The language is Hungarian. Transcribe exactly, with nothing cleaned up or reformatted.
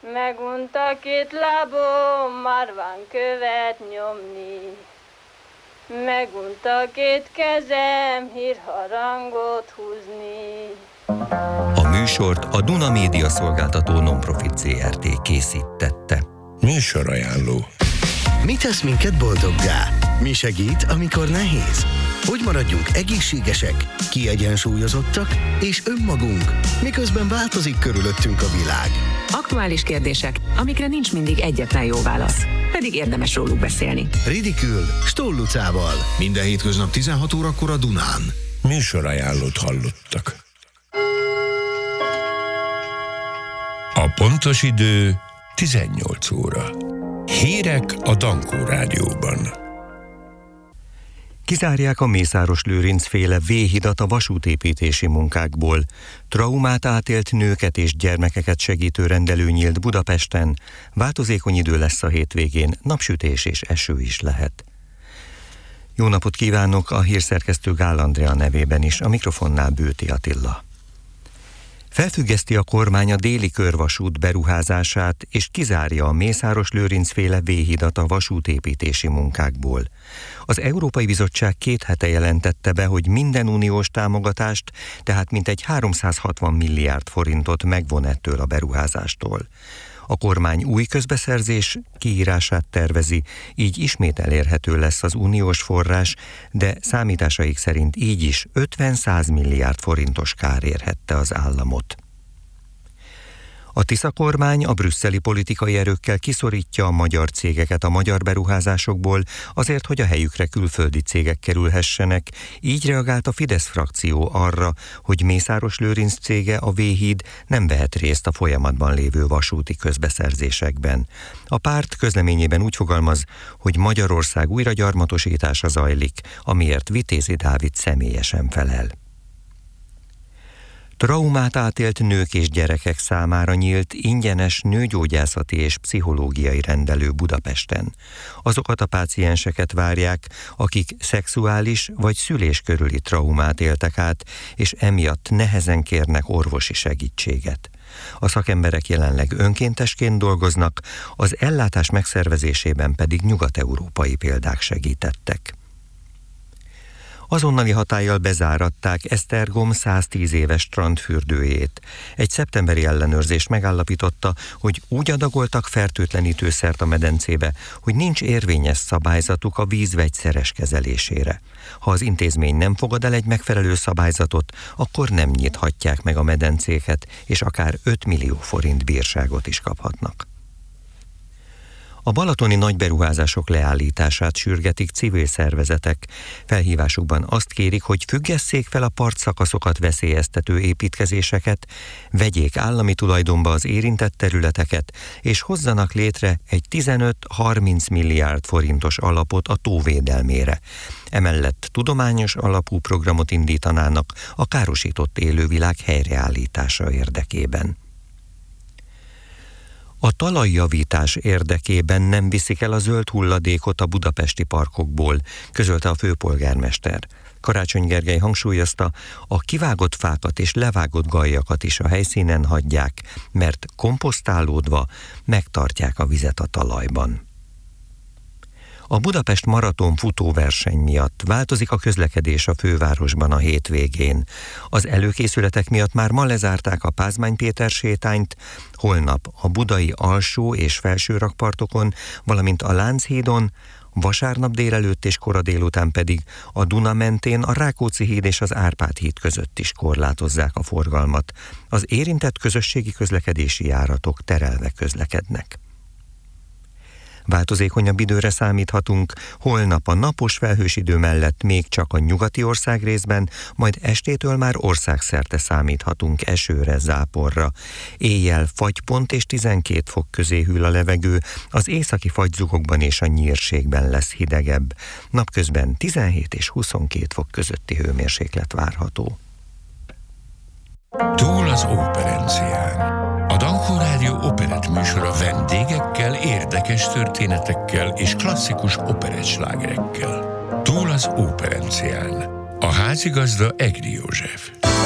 Megunta két lábom, már van követ nyomni. Megunta két kezem, hírharangot húzni. A műsort a Duna Média Szolgáltató Nonprofit zé er té készítette. Műsorajánló. Mi tesz minket boldoggá? Mi segít, amikor nehéz? Hogy maradjunk egészségesek, kiegyensúlyozottak és önmagunk, miközben változik körülöttünk a világ. Aktuális kérdések, amikre nincs mindig egyetlen jó válasz, pedig érdemes róluk beszélni. Ridikül, Stoll Lucával. Minden hétköznap tizenhat órakor a Dunán. Műsorajánlót hallottak. A pontos idő tizennyolc óra. Hírek a Dankó Rádióban. Kizárják a Mészáros Lőrinc féle V-hidat a vasútépítési munkákból. Traumát átélt nőket és gyermekeket segítő rendelő nyílt Budapesten. Változékony idő lesz a hétvégén, napsütés és eső is lehet. Jó napot kívánok, a hírszerkesztő Gál Andrea nevében is, a mikrofonnál Bőti Attila. Felfüggeszti a kormány a déli körvasút beruházását, és kizárja a Mészáros Lőrinc féle V-hidat a vasútépítési munkákból. Az Európai Bizottság két hete jelentette be, hogy minden uniós támogatást, tehát mintegy háromszázhatvan milliárd forintot megvon ettől a beruházástól. A kormány új közbeszerzés kiírását tervezi, így ismét elérhető lesz az uniós forrás, de számításaik szerint így is ötven-száz milliárd forintos kár érhette az államot. A Tisza kormány a brüsszeli politikai erőkkel kiszorítja a magyar cégeket a magyar beruházásokból azért, hogy a helyükre külföldi cégek kerülhessenek. Így reagált a Fidesz frakció arra, hogy Mészáros Lőrinc cége, a V-híd nem vehet részt a folyamatban lévő vasúti közbeszerzésekben. A párt közleményében úgy fogalmaz, hogy Magyarország újragyarmatosítása zajlik, amiért Vitézi Dávid személyesen felel. Traumát átélt nők és gyerekek számára nyílt ingyenes nőgyógyászati és pszichológiai rendelő Budapesten. Azokat a pácienseket várják, akik szexuális vagy szülés körüli traumát éltek át, és emiatt nehezen kérnek orvosi segítséget. A szakemberek jelenleg önkéntesként dolgoznak, az ellátás megszervezésében pedig nyugat-európai példák segítettek. Azonnali hatállyal bezáratták Esztergom száztíz éves strandfürdőjét. Egy szeptemberi ellenőrzés megállapította, hogy úgy adagoltak fertőtlenítőszert a medencébe, hogy nincs érvényes szabályzatuk a víz vegyszeres kezelésére. Ha az intézmény nem fogad el egy megfelelő szabályzatot, akkor nem nyithatják meg a medencéket, és akár öt millió forint bírságot is kaphatnak. A balatoni nagyberuházások leállítását sürgetik civil szervezetek. Felhívásukban azt kérik, hogy függesszék fel a partszakaszokat veszélyeztető építkezéseket, vegyék állami tulajdonba az érintett területeket, és hozzanak létre egy tizenöt-harminc milliárd forintos alapot a tó védelmére. Emellett tudományos alapú programot indítanának a károsított élővilág helyreállítása érdekében. A talajjavítás érdekében nem viszik el a zöld hulladékot a budapesti parkokból, közölte a főpolgármester. Karácsony Gergely hangsúlyozta, a kivágott fákat és levágott galjakat is a helyszínen hagyják, mert komposztálódva megtartják a vizet a talajban. A Budapest maraton futóverseny miatt változik a közlekedés a fővárosban a hétvégén. Az előkészületek miatt már ma lezárták a Pázmány Péter sétányt, holnap a budai alsó és felső rakpartokon, valamint a Lánchídon, vasárnap délelőtt és kora délután pedig a Duna mentén a Rákóczi híd és az Árpád híd között is korlátozzák a forgalmat. Az érintett közösségi közlekedési járatok terelve közlekednek. Változékonyabb időre számíthatunk, holnap a napos felhős idő mellett még csak a nyugati országrészben, majd estétől már országszerte számíthatunk esőre, záporra. Éjjel fagypont és tizenkét fok közé hűl a levegő, az északi fagyzugokban és a nyírségben lesz hidegebb. Napközben tizenhét és huszonkét fok közötti hőmérséklet várható. Túl az operencián. A Dankó Rádió operett műsora vendégekkel, érdekes történetekkel és klasszikus operettslágerekkel. Túl az operencián. A házigazda Egri József.